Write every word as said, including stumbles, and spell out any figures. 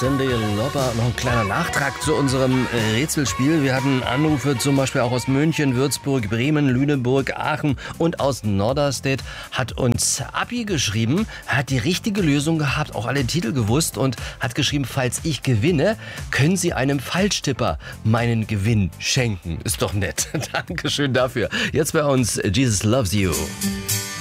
Cindy Lauper, noch ein kleiner Nachtrag zu unserem Rätselspiel. Wir hatten Anrufe zum Beispiel auch aus München, Würzburg, Bremen, Lüneburg, Aachen und aus Norderstedt. Hat uns Abi geschrieben, hat die richtige Lösung gehabt, auch alle Titel gewusst und hat geschrieben, falls ich gewinne, können Sie einem Falschtipper meinen Gewinn schenken. Ist doch nett. Dankeschön dafür. Jetzt bei uns Jesus Loves You.